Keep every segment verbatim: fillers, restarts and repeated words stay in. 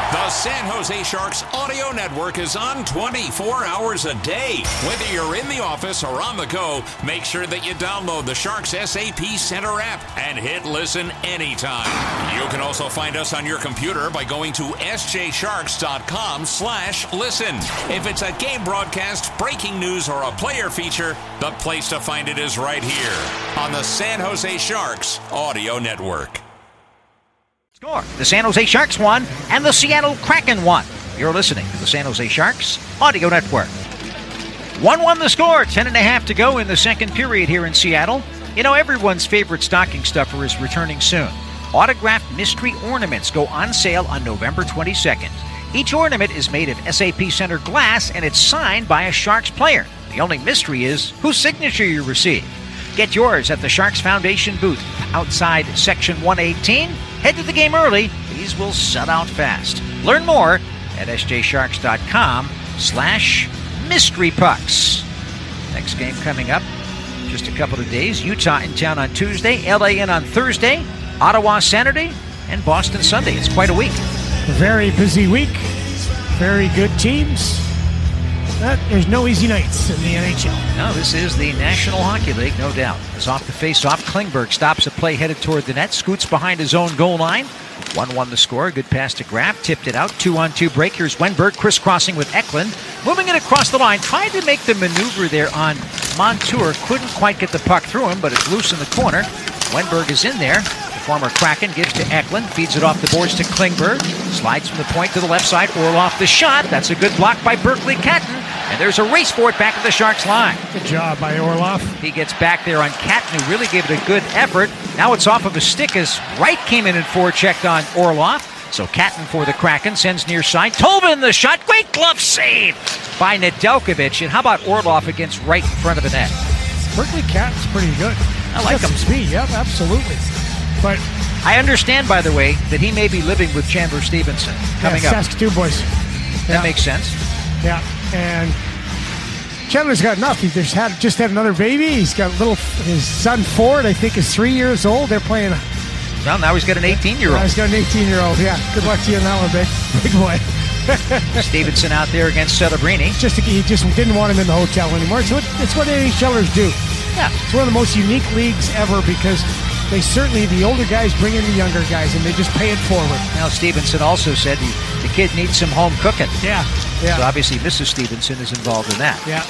The San Jose Sharks audio network is on twenty-four hours a day. Whether you're in the office or on the go, make sure that you download the Sharks S A P Center app and hit listen anytime. You can also find us on your computer by going to s j sharks dot com slash listen. If it's a game broadcast, breaking news, or a player feature, the place to find it is right here on the San Jose Sharks audio network. Score. The San Jose Sharks won, and the Seattle Kraken won. You're listening to the San Jose Sharks Audio Network. one one the score, ten and a half to go in the second period here in Seattle. You know, everyone's favorite stocking stuffer is returning soon. Autographed mystery ornaments go on sale on November twenty-second. Each ornament is made of S A P Center glass, and it's signed by a Sharks player. The only mystery is whose signature you receive. Get yours at the Sharks Foundation booth outside Section one eighteen. Head to the game early. These will sell out fast. Learn more at s j sharks dot com slash mystery pucks. Next game coming up just a couple of days. Utah in town on Tuesday, L A in on Thursday, Ottawa Saturday, and Boston Sunday. It's quite a week. A very busy week. Very good teams. But there's no easy nights in the N H L. No, this is the National Hockey League, no doubt. As off the face-off, Klingberg stops a play headed toward the net, scoots behind his own goal line. one one the score. Good pass to Graf, tipped it out. Two-on-two break. Here's Wenberg crisscrossing with Eklund. Moving it across the line. Tried to make the maneuver there on Montour. Couldn't quite get the puck through him, but it's loose in the corner. Wenberg is in there. The former Kraken gives to Eklund. Feeds it off the boards to Klingberg. Slides from the point to the left side. Orlov the shot. That's a good block by Berkeley Catton. And there's a race for it back at the Sharks line. Good job by Orlov. He gets back there on Catton, who really gave it a good effort. Now it's off of a stick as Wright came in and forechecked on Orlov. So Catton for the Kraken sends near side. Tolvin the shot. Great glove save by Nedeljkovic. And how about Orlov against Wright in front of the net? Berkeley Catton's pretty good. I like him. Some speed, yep, absolutely. But I understand, by the way, that he may be living with Chandler Stevenson coming yeah, up. Saskatoon boys. That Yeah. makes sense. Yeah, and Chandler's got enough. He just had just had another baby. He's got a little. His son Ford, I think, is three years old. They're playing. Well, now he's got an eighteen-year-old. Yeah, he's got an eighteen-year-old. Yeah, good luck to you on that one, big, big boy. Stevenson out there against Celebrini. Just he just didn't want him in the hotel anymore. So it's what NHLers do. Yeah, it's one of the most unique leagues ever because they certainly the older guys bring in the younger guys and they just pay it forward. Now Stevenson also said the, the kid needs some home cooking. Yeah, yeah. So obviously Missus Stevenson is involved in that. Yeah.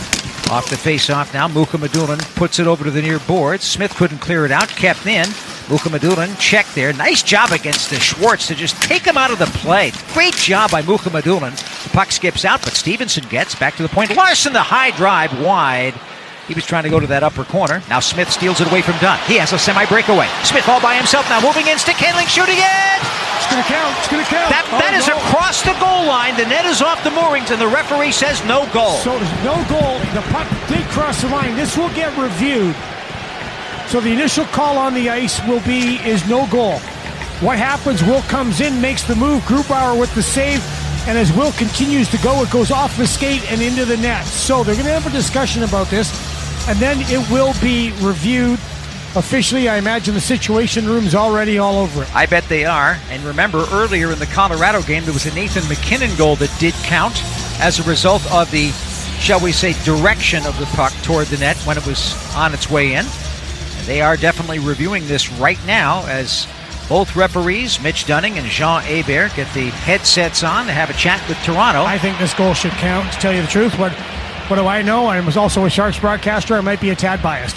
Off the face-off now, Mukhamadullin puts it over to the near board. Smith couldn't clear it out, kept in. Mukhamadullin checked there. Nice job against the Schwartz to just take him out of the play. Great job by Mukhamadullin. The puck skips out, but Stevenson gets back to the point. Larson, the high drive wide. He was trying to go to that upper corner. Now Smith steals it away from Dunn. He has a semi-breakaway. Smith all by himself now, moving in, stick handling, shooting it! It's going to count. It's going to count. That, oh, that is no. across the goal line. The net is off the moorings, and the referee says no goal. So there's no goal. The puck did cross the line. This will get reviewed. So the initial call on the ice will be is no goal. What happens, Will comes in, makes the move, Grubauer with the save, and as Will continues to go, it goes off the skate and into the net. So they're going to have a discussion about this, and then it will be reviewed officially. I imagine the Situation Room's already all over it. I bet they are. And remember, earlier in the Colorado game, there was a Nathan McKinnon goal that did count as a result of the, shall we say, direction of the puck toward the net when it was on its way in. And they are definitely reviewing this right now as both referees, Mitch Dunning and Jean Hebert, get the headsets on to have a chat with Toronto. I think this goal should count, to tell you the truth. What, what do I know? I was also a Sharks broadcaster. I might be a tad biased.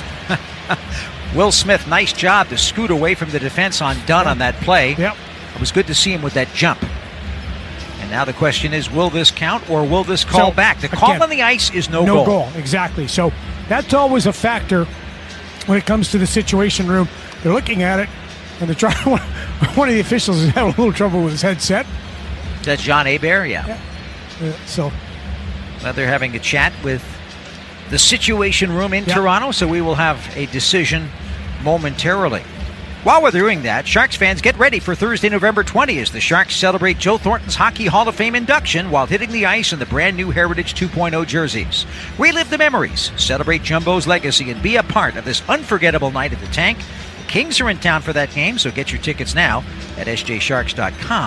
Will Smith, nice job to scoot away from the defense on Dunn yep. on that play. Yep. It was good to see him with that jump. And now the question is, will this count or will this call so, back? The call again, on the ice is no, no goal. goal. Exactly. So that's always a factor when it comes to the Situation Room. They're looking at it, and they're trying. One of the officials is having a little trouble with his headset. That's John Hebert, yeah. yeah. Uh, so well, they're having a chat with the Situation Room in yeah. Toronto, so we will have a decision momentarily. While we're doing that, Sharks fans, get ready for Thursday, November twentieth as the Sharks celebrate Joe Thornton's Hockey Hall of Fame induction while hitting the ice in the brand new Heritage two point oh jerseys. Relive the memories, celebrate Jumbo's legacy, and be a part of this unforgettable night at the Tank. The Kings are in town for that game, so get your tickets now at s j sharks dot com.